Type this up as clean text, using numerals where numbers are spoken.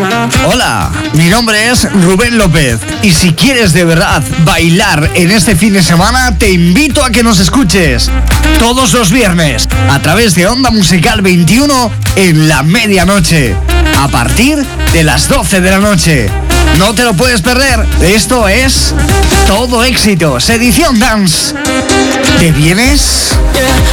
Hola, mi nombre es Rubén López y si quieres de verdad bailar en este fin de semana, te invito a que nos escuches todos los viernes a través de Onda Musical 21 en la medianoche, a partir de las 12 de la noche. No te lo puedes perder, esto es Todo Éxitos, edición dance. ¿Te vienes?